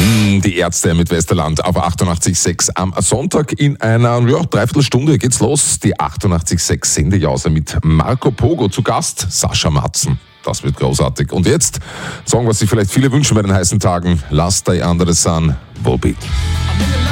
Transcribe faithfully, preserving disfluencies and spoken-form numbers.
Die Ärzte mit Westerland auf achtundachtzig Komma sechs am Sonntag. In einer ja, Dreiviertelstunde geht's los. Die achtundachtzig Komma sechs Sendejause mit Marco Pogo zu Gast, Sascha Matzen. Das wird großartig. Und jetzt, Song, was sich vielleicht viele wünschen bei den heißen Tagen, Last Day Under the Sun, Volbeat.